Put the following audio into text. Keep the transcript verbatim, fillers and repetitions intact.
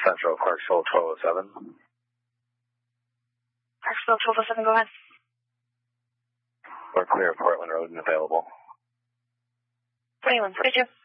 Central Clarksville twelve oh seven. Clarksville twelve oh seven, go ahead. We're clear of Portland Road and available. twenty-one forty-two.